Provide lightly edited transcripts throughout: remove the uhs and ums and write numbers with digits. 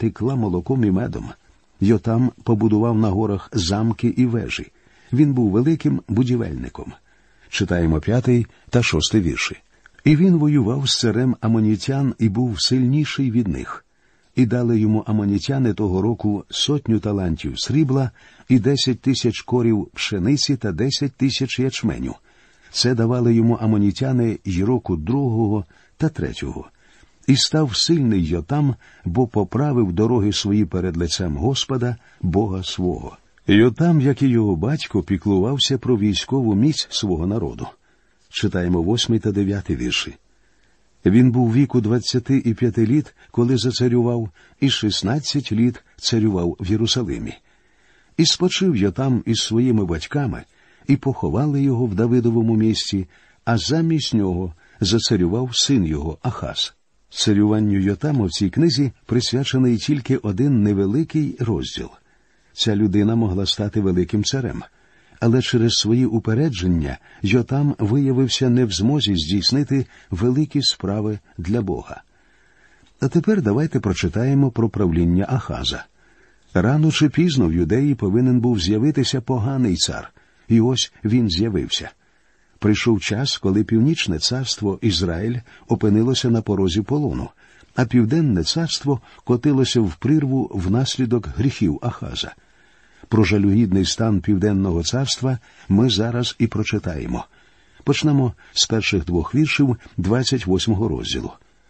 текла молоком і медом. Йотам побудував на горах замки і вежі. Він був великим будівельником. Читаємо 5 та 6 вірші. «І він воював з царем амонітян і був сильніший від них. І дали йому амонітяни того року 100 талантів срібла і 10 тисяч корів пшениці та 10 тисяч ячменю. Це давали йому амонітяни й року 2 та 3. І став сильний Йотам, бо поправив дороги свої перед лицем Господа, Бога свого». Йотам, як і його батько, піклувався про військову міць свого народу. Читаємо 8 та 9 вірші. «Він був віку 25 літ, коли зацарював, і 16 літ царював в Єрусалимі. І спочив Йотам із своїми батьками, і поховали його в Давидовому місті, а замість нього зацарював син його Ахаз». Царюванню Йотама в цій книзі присвячений тільки один невеликий розділ. Ця людина могла стати великим царем, але через свої упередження Йотам виявився не в змозі здійснити великі справи для Бога. А тепер давайте прочитаємо про правління Ахаза. Рано чи пізно в Юдеї повинен був з'явитися поганий цар, і ось він з'явився. Прийшов час, коли Північне царство Ізраїль опинилося на порозі полону, а Південне царство котилося в прірву внаслідок гріхів Ахаза. Про жалюгідний стан Південного царства ми зараз і прочитаємо. Почнемо з перших 2 віршів 28 розділу.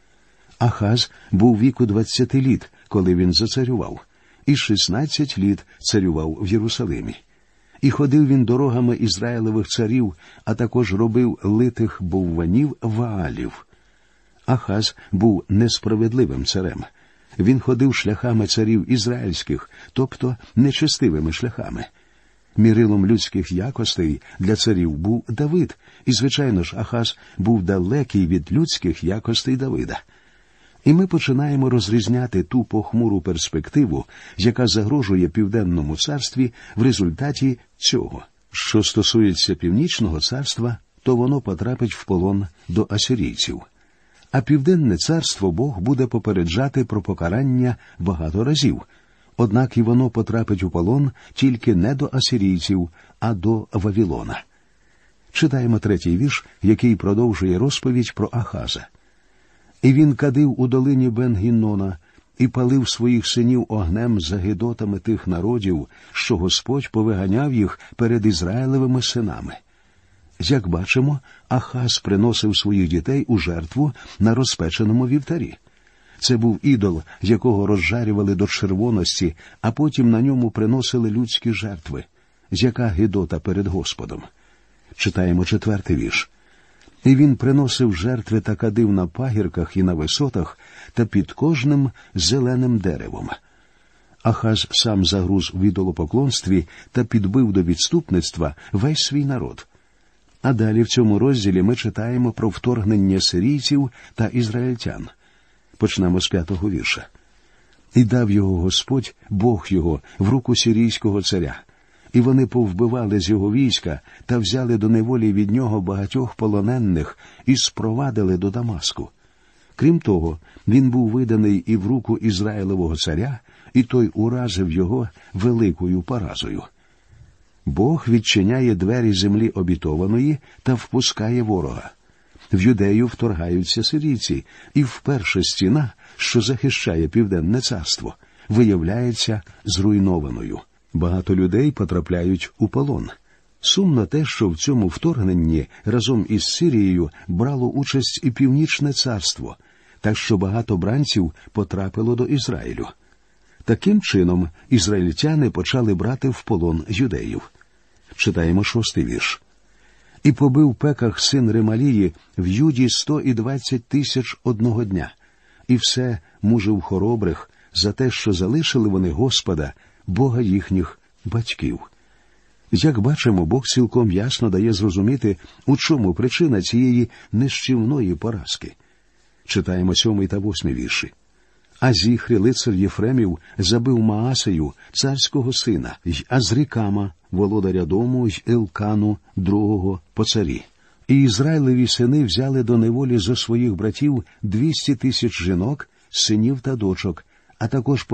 «Ахаз був віку 20 літ, коли він зацарював, і 16 літ царював в Єрусалимі. І ходив він дорогами Ізраїлевих царів, а також робив литих бовванів Ваалів». Ахаз був несправедливим царем. Він ходив шляхами царів ізраїльських, тобто нечестивими шляхами. Мірилом людських якостей для царів був Давид, і, звичайно ж, Ахаз був далекий від людських якостей Давида. І ми починаємо розрізняти ту похмуру перспективу, яка загрожує Південному царстві в результаті цього. Що стосується Північного царства, то воно потрапить в полон до асирійців. А Південне царство Бог буде попереджати про покарання багато разів. Однак і воно потрапить у полон тільки не до асирійців, а до Вавилона. Читаємо 3 вірш, який продовжує розповідь про Ахаза. «І він кадив у долині Бен-Гіннона, і палив своїх синів огнем за гидотами тих народів, що Господь повиганяв їх перед Ізраїлевими синами». Як бачимо, Ахаз приносив своїх дітей у жертву на розпеченому вівтарі. Це був ідол, якого розжарювали до червоності, а потім на ньому приносили людські жертви. Яка гидота перед Господом. Читаємо 4 вірш. «І він приносив жертви та кадив на пагірках і на висотах та під кожним зеленим деревом». Ахаз сам загруз в ідолопоклонстві та підбив до відступництва весь свій народ. А далі в цьому розділі ми читаємо про вторгнення сирійців та ізраїльтян. Почнемо з 5 вірша. «І дав його Господь, Бог його, в руку сирійського царя. І вони повбивали з його війська та взяли до неволі від нього багатьох полонених і спровадили до Дамаску. Крім того, він був виданий і в руку Ізраїлевого царя, і той уразив його великою поразою». Бог відчиняє двері землі обітованої та впускає ворога. В Юдею вторгаються сирійці, і вперше стіна, що захищає Південне царство, виявляється зруйнованою. Багато людей потрапляють у полон. Сумно те, що в цьому вторгненні разом із Сирією брало участь і Північне царство, так що багато бранців потрапило до Ізраїлю. Таким чином, ізраїльтяни почали брати в полон юдеїв. Читаємо 6 вірш. «І побив Пеках син Ремалії в Юді 120 тисяч одного дня, і все мужів хоробрих за те, що залишили вони Господа, Бога їхніх батьків». Як бачимо, Бог цілком ясно дає зрозуміти, у чому причина цієї нищівної поразки. Читаємо 7 та 8 вірші. «А Зіхрі, лицар Єфремів, забив Маасею, царського сина, й Азрікама, володаря дому, й Елкану, другого по царі. І Ізраїлеві сини взяли до неволі зо своїх братів 200 тисяч жінок, синів та дочок, а також